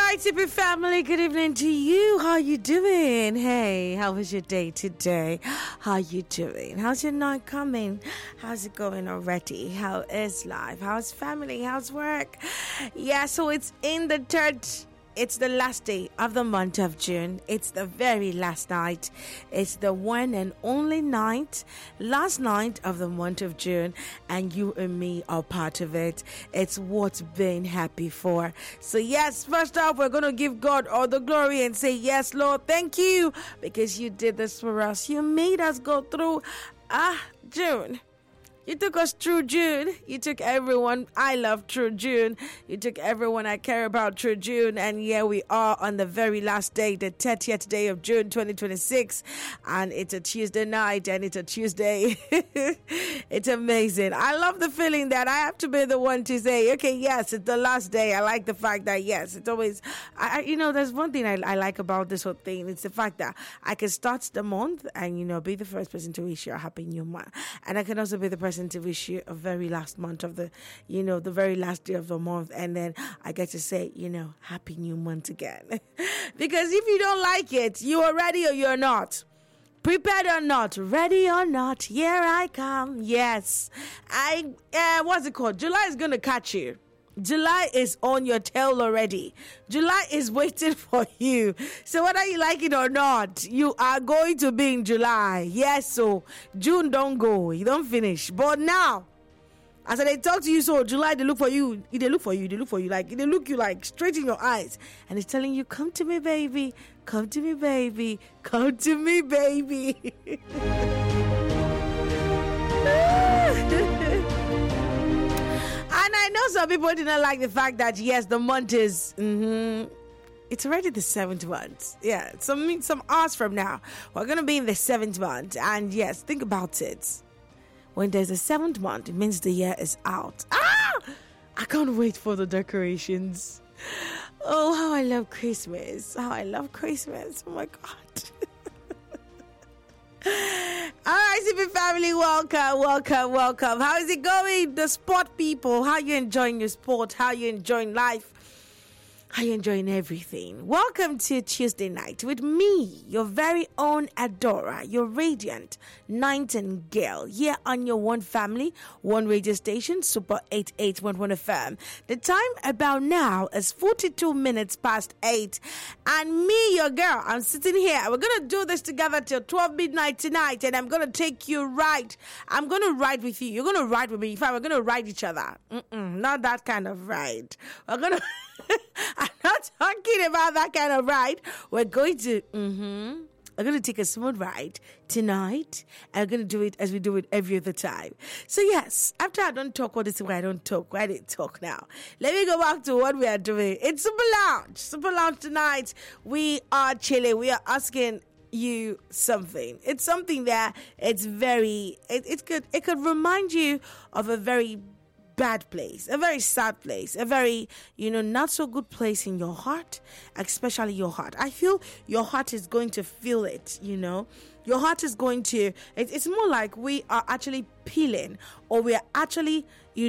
right, Tippy family, good evening to you. How you doing? Hey, how was your day today? How you doing? How's your night coming? How's it going already? How is life? How's family? How's work? Yeah, so it's the last day of the month of June. It's the very last night. It's the one and only last night of the month of June, and you and me are part of it. It's what's being happy for. So yes, first off, we're going to give God all the glory and say, yes, Lord, thank you, because you did this for us. You made us go through June. You took us through June. You took everyone I love through June. You took everyone I care about through June. And here we are on the very last day, the 30th day of June 2026. And it's a Tuesday night and it's a Tuesday. It's amazing. I love the feeling that I have to be the one to say, okay, yes, it's the last day. I like the fact that, yes, it's always, there's one thing I like about this whole thing. It's the fact that I can start the month and, be the first person to wish you a happy new month. And I can also be the person to wish you a very last month of the very last day of the month, and then I get to say, happy new month again. Because if you don't like it, you are ready or you're not. Prepared or not, ready or not, here I come. Yes, what's it called? July is gonna catch you. July is on your tail already. July is waiting for you. So whether you like it or not, you are going to be in July. Yes, so June don't go. You don't finish. But now, as they talk to you, so July, they look for you. They look for you. Like, they look you like straight in your eyes. And it's telling you, come to me, baby. Come to me, baby. Come to me, baby. And I know some people didn't like the fact that, yes, the month is, it's already the 7th month. Yeah, some hours from now, we're going to be in the 7th month. And yes, think about it. When there's a 7th month, it means the year is out. I can't wait for the decorations. Oh, how I love Christmas. Oh my God. All right, CP family, welcome. How is it going? The sport people, how you enjoying your sport? How you enjoying life? How you enjoying everything? Welcome to Tuesday night with me, your very own Adora, your radiant nightingale, here on your one family, one radio station, Super 88.1 FM. The time about now is 42 minutes past 8, and me, your girl, I'm sitting here. We're gonna do this together till 12 midnight tonight, and I'm gonna take you right. I'm gonna ride with you. You're gonna ride with me. In fact, we're gonna ride each other. Not that kind of ride. We're gonna. I'm not talking about that kind of ride. We're going to take a smooth ride tonight. And we're going to do it as we do it every other time. So yes, after I don't talk, what is why I don't talk? Why I didn't talk now? Let me go back to what we are doing. It's Super Lounge tonight. We are chilling. We are asking you something. It's something that it's very, it could remind you of a very bad place, a very sad place, a very, not so good place in your heart, especially your heart. I feel your heart is going to feel it, Your heart is going to, it's more like we are actually peeling, or we are actually,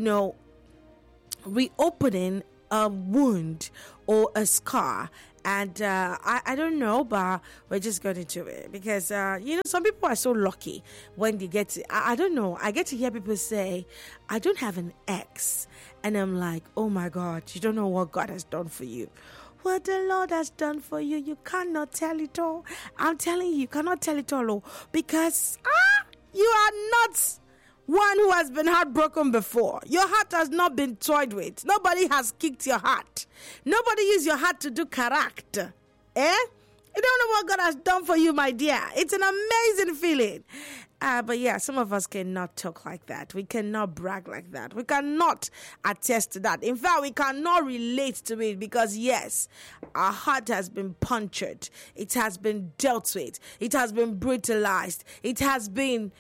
reopening a wound or a scar. And I don't know, but we're just going to do it because, some people are so lucky when they get to, I don't know, I get to hear people say, I don't have an ex. And I'm like, oh my God, you don't know what God has done for you. What the Lord has done for you, you cannot tell it all. I'm telling you cannot tell it all because you are not one who has been heartbroken before. Your heart has not been toyed with. Nobody has kicked your heart. Nobody used your heart to do character. You don't know what God has done for you, my dear. It's an amazing feeling. But yeah, some of us cannot talk like that. We cannot brag like that. We cannot attest to that. In fact, we cannot relate to it because yes, our heart has been punctured. It has been dealt with. It has been brutalized. It has bled.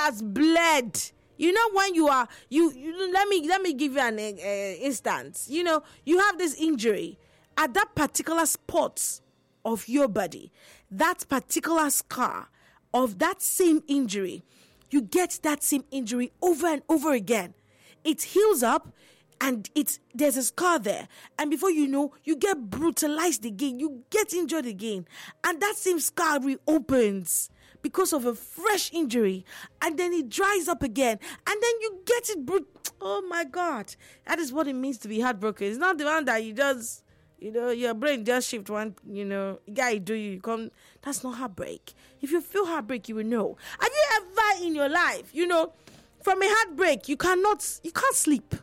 When you are, let me give you an instance. You have this injury at that particular spot of your body, that particular scar of that same injury. You get that same injury over and over again. It heals up and there's a scar there, and before you know, you get brutalized again, you get injured again, and that same scar reopens because of a fresh injury, and then it dries up again, and then you get it oh my God, that is what it means to be heartbroken. It's not the one that you just, your brain just shift one, guy do you come. That's not heartbreak. If you feel heartbreak, you will know. Have you ever in your life, from a heartbreak, you can't sleep.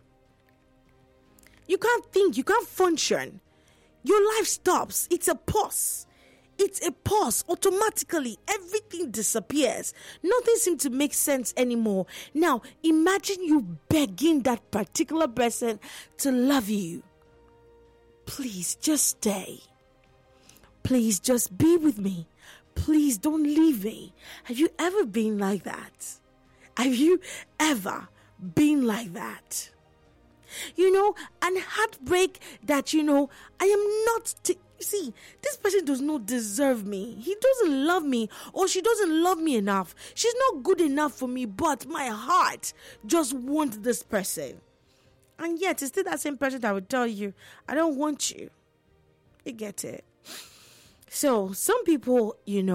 You can't think, you can't function. Your life stops. It's a pause. It's a pause. Automatically, everything disappears. Nothing seems to make sense anymore. Now, imagine you begging that particular person to love you. Please, just stay. Please, just be with me. Please, don't leave me. Have you ever been like that? Have you ever been like that? And heartbreak that, I am not... See, this person does not deserve me. He doesn't love me, or she doesn't love me enough. She's not good enough for me, but my heart just wants this person. And yet, it's still that same person that will tell you, I don't want you. You get it? So, some people,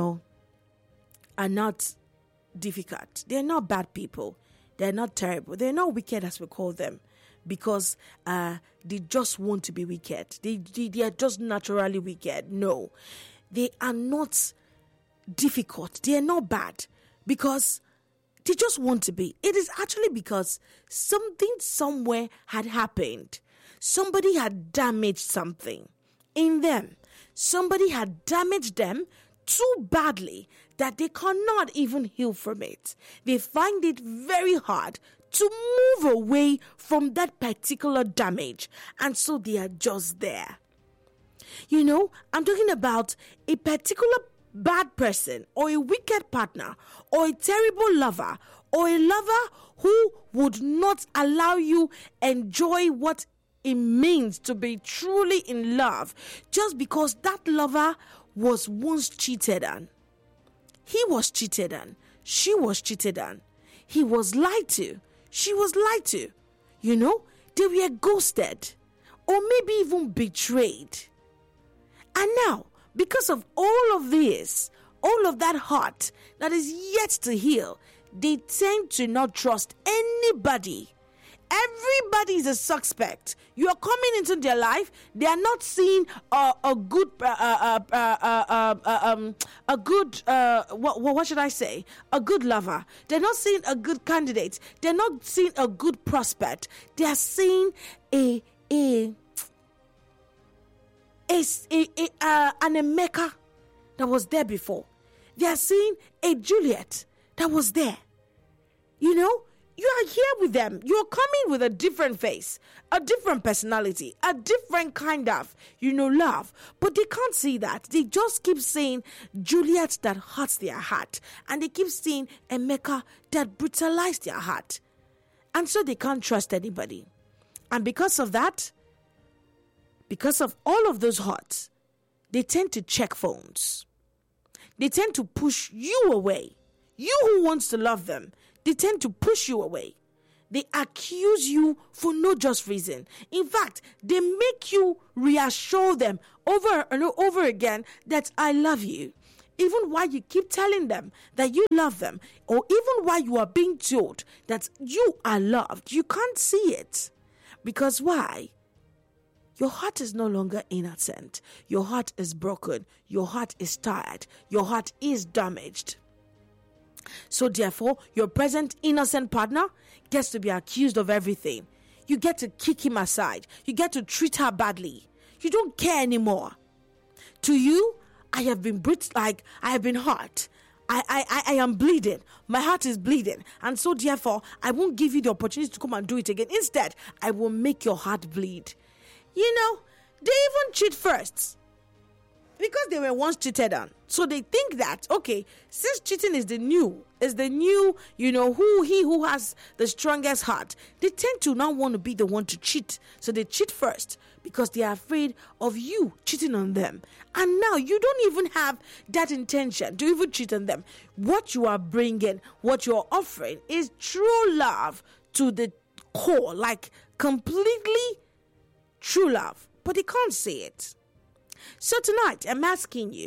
are not difficult. They're not bad people. They're not terrible. They're not wicked, as we call them, because they just want to be wicked. They are just naturally wicked. No, they are not difficult. They are not bad because they just want to be. It is actually because something somewhere had happened. Somebody had damaged something in them. Somebody had damaged them too badly that they cannot even heal from it. They find it very hard to move away from that particular damage, and so they are just there. I'm talking about a particular bad person, or a wicked partner, or a terrible lover, or a lover who would not allow you enjoy what it means to be truly in love, just because that lover was once cheated on. He was cheated on. She was cheated on. He was lied to. She was lied to. They were ghosted, or maybe even betrayed. And now, because of all of this, all of that heart that is yet to heal, they tend to not trust anybody. Everybody is a suspect. You are coming into their life. They are not seeing a good what should I say? A good lover. They're not seeing a good candidate. They're not seeing a good prospect. They are seeing an Emeka that was there before. They are seeing a Juliet that was there. You are here with them. You're coming with a different face, a different personality, a different kind of, love. But they can't see that. They just keep saying Juliet that hurts their heart. And they keep saying Emeka that brutalized their heart. And so they can't trust anybody. And because of that, because of all of those hurts, they tend to check phones. They tend to push you away. You who wants to love them, they tend to push you away. They accuse you for no just reason. In fact, they make you reassure them over and over again that I love you. Even while you keep telling them that you love them, or even while you are being told that you are loved, you can't see it. Because why? Your heart is no longer innocent. Your heart is broken. Your heart is tired. Your heart is damaged. So therefore, your present innocent partner gets to be accused of everything. You get to kick him aside. You get to treat her badly. You don't care anymore. To you, I have been I have been hurt. I am bleeding. My heart is bleeding. And so therefore, I won't give you the opportunity to come and do it again. Instead, I will make your heart bleed. They even cheat first. Because they were once cheated on. So they think that, okay, since cheating is the new, who has the strongest heart, they tend to now want to be the one to cheat. So they cheat first because they are afraid of you cheating on them. And now you don't even have that intention to even cheat on them. What you are bringing, what you are offering is true love to the core, like completely true love, but they can't say it. So tonight, I'm asking you,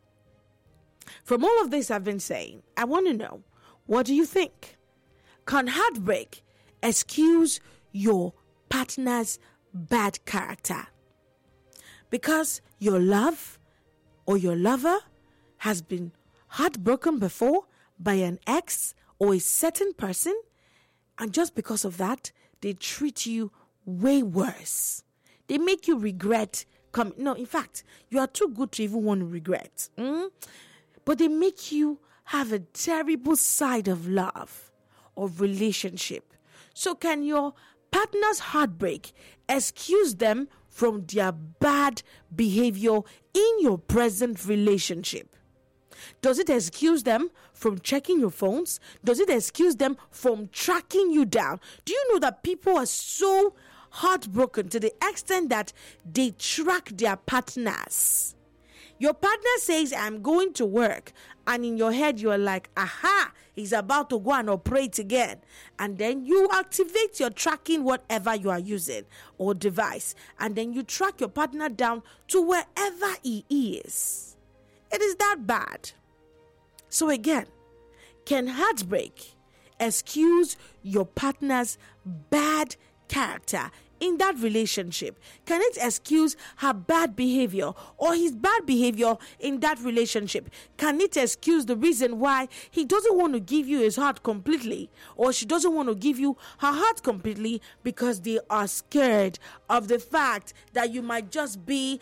from all of this I've been saying, I want to know, what do you think? Can heartbreak excuse your partner's bad character? Because your love or your lover has been heartbroken before by an ex or a certain person, and just because of that, they treat you way worse. They make you regret coming. No, in fact, you are too good to even want to regret. But they make you have a terrible side of love or relationship. So can your partner's heartbreak excuse them from their bad behavior in your present relationship? Does it excuse them from checking your phones? Does it excuse them from tracking you down? Do you know that people are so heartbroken to the extent that they track their partners? Your partner says, I'm going to work. And in your head, you're like, aha, he's about to go and operate again. And then you activate your tracking, whatever you are using or device. And then you track your partner down to wherever he is. It is that bad. So again, can heartbreak excuse your partner's bad character in that relationship? Can it excuse her bad behavior or his bad behavior in that relationship? Can it excuse the reason why he doesn't want to give you his heart completely, or she doesn't want to give you her heart completely because they are scared of the fact that you might just be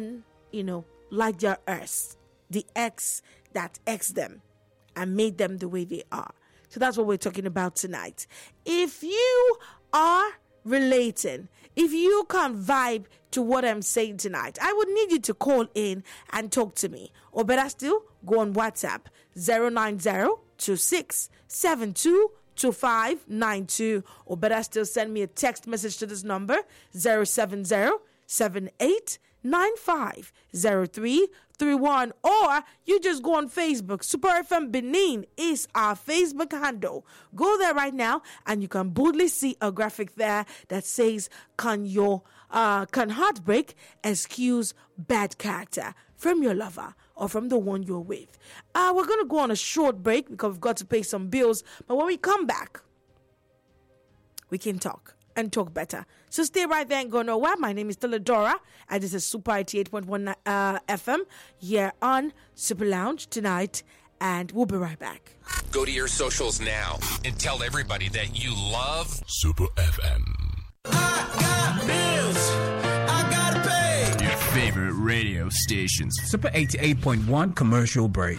like their ex, the ex that exed them and made them the way they are? So that's what we're talking about tonight. If you are relating, if you can vibe to what I'm saying tonight, I would need you to call in and talk to me. Or better still, go on WhatsApp 09026722592. Or better still, send me a text message to this number 07078950331. Or you just go on Facebook. Super FM Benin is our Facebook handle. Go there right now and you can boldly see a graphic there that says, can heartbreak excuse bad character from your lover or from the one you're with? We're going to go on a short break because we've got to pay some bills. But when we come back, we can talk and talk better. So stay right there and go nowhere. My name is Teledora, and this is Super 88.1 FM here on Super Lounge tonight, and we'll be right back. Go to your socials now and tell everybody that you love Super FM. I got bills, I gotta pay. Your favorite radio stations. Super 88.1 commercial break.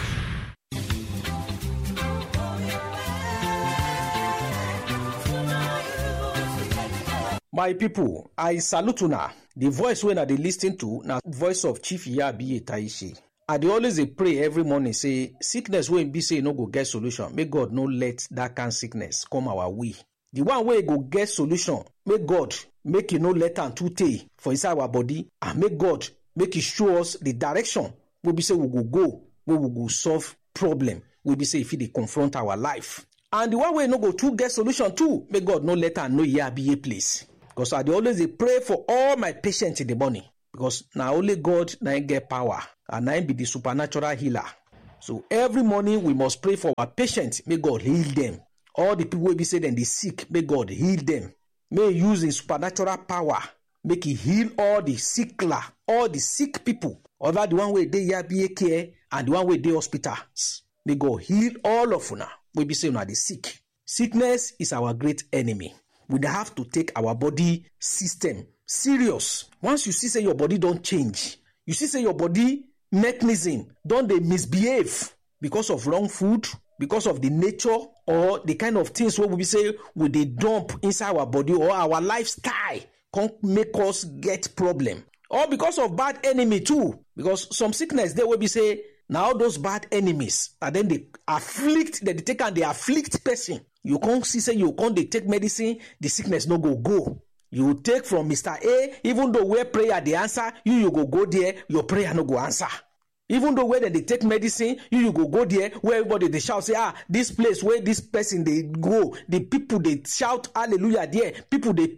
My people, I salute una. The voice when I dey listen to na voice of Chief Yabi Taishi. I dey always pray every morning say sickness wey be say no go get solution. May God no let that kind sickness come our way. The one wey go get solution, may God make no let am too tey for inside our body, and make God make He show us the direction wey be say we go, where we go solve problem wey be say if He dey confront our life. And the one wey no go too get solution too, may God no let am know here be a place. Because I dey always pray for all my patients in the morning. Because now only God na get power, and na be the supernatural healer. So every morning we must pray for our patients. May God heal them. All the people will be saying they sick, may God heal them. May He use His supernatural power, make He heal all the sickler, all the sick people. Over the one way they here be care and the one way they hospitals. May God heal all of una. We be saying una the sick. Sickness is our great enemy. We have to take our body system serious. Once you see say your body don't change, you see say your body mechanism don't they misbehave because of wrong food, because of the nature or the kind of things what we say we they dump inside our body, or our lifestyle can make us get problem, or because of bad enemy too. Because some sickness they will be say now those bad enemies, and then they afflict, they take and they afflict person. You can't see say you can't they take medicine, the sickness no go. You take from Mr. A, even though where prayer the answer, you go there, your prayer no go answer. Even though where they take medicine, you go there where everybody they shout, say, this place where this person they go, the people they shout hallelujah there, people they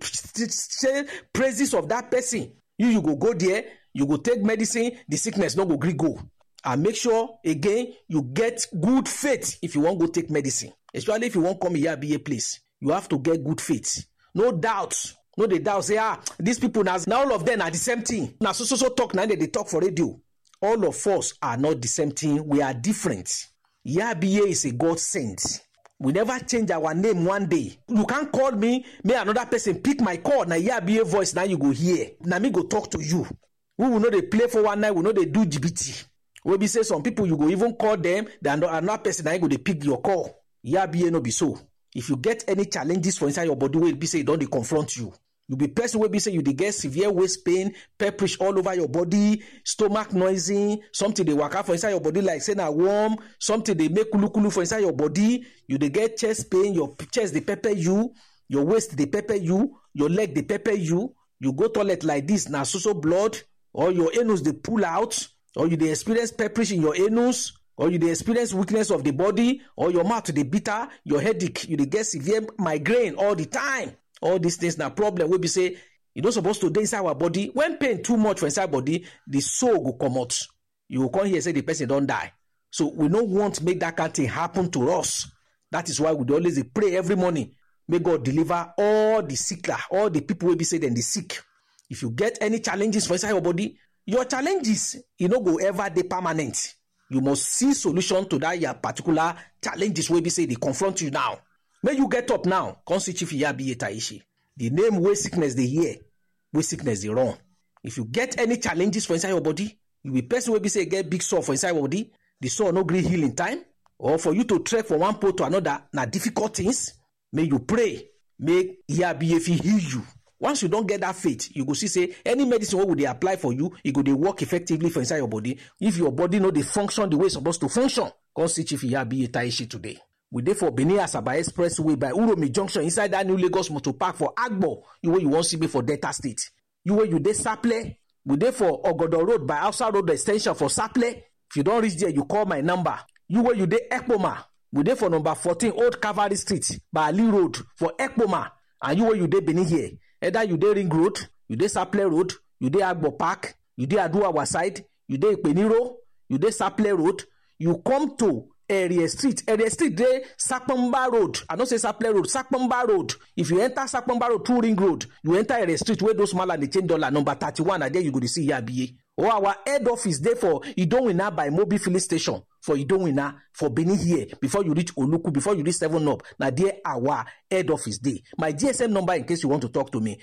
say praises of that person. You go there, you go take medicine, the sickness no go gree go. And make sure again you get good faith if you want go take medicine. Especially if you want come here be a place, you have to get good faith. No doubt. No, they doubt say, these people now all of them are the same thing. Now so talk now they talk for radio. All of us are not the same thing. We are different. Yabiye is a God sent. We never change our name one day. You can't call me, may another person pick my call. Now Yabiye voice, now you go hear. Now me go talk to you. We will know they play for one night, we know they do GBT. We be say some people you go even call them, then another person now you go they pick your call. Yabiye no be so. If you get any challenges for inside your body, will be say don't they confront you. You be person will be say you dey get severe waist pain, pepperish all over your body, stomach noisy, something they work out for inside your body like say na warm, something they make kulu for inside your body. You dey get chest pain, your chest they pepper you, your waist they pepper you, your leg they pepper you. You go toilet like this, na so blood, or your anus they pull out, or you dey experience pepperish in your anus, or you dey experience weakness of the body, or your mouth they bitter, your headache, you dey get severe migraine all the time. All these things na problem wey be say you don't supposed to dey inside our body. When pain too much for inside body, the soul go come out. You will come here say the person don't die. So we don't want to make that kind of thing happen to us. That is why we always pray every morning. May God deliver all the sick, all the people will be saying they sick. If you get any challenges for inside your body, your challenges go ever be permanent. You must see solution to that your particular challenges will be say they confront you now. May you get up now. Come see Chief Yabiye Taishi. The name where sickness they hear, where sickness they run. If you get any challenges for inside your body, you will person will be say get big sore for inside your body. The sore no gree heal in time, or for you to trek from one pole to another, na difficult things. May you pray. May Yabiye heal you. Once you don't get that faith, you go see say any medicine what would they apply for you, it go they work effectively for inside your body. If your body know they function the way it's supposed to function, come see Chief Yabiye Taishi today. We dey for Benin Asaba Expressway by Uromi Junction inside that new Lagos Motor Park for Agbo. You where you want to see me for Delta State. You where you dey Saple. We dey for Ogodo Road by Outside Road Extension for Saple. If you don't reach there, you call my number. You where you dey Ekpoma. We dey for number 14 Old Cavalry Street by Ali Road for Ekpoma. And you where you dey Benin here. Either you dey Ring Road, you dey Saple Road, you dey Agbo Park, you dey Aduawa side, you dey Peniro, you dey Saple Road. You come to Area Street dey Sakpamba Road. I don't say Saple Road, Sakpamba Road. If you enter Sakpamba Road through Ring Road, you enter Area Street where those small and they change dollar number 31, and there you go to see Yabiye. Or our head office there for Idowina by Mobi Filling Station for Idowina for Benin here before you reach Oluku, before you reach 7 Up. Now there our head office there. My GSM number in case you want to talk to me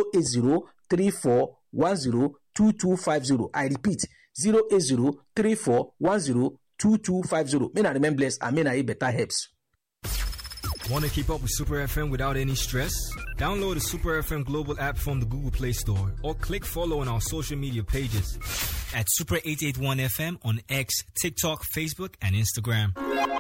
08034102250. I repeat 08034102250. May I remain blessed and may I better helps. Want to keep up with Super FM without any stress? Download the Super FM Global app from the Google Play Store or click follow on our social media pages at Super 881 FM on X, TikTok, Facebook, and Instagram.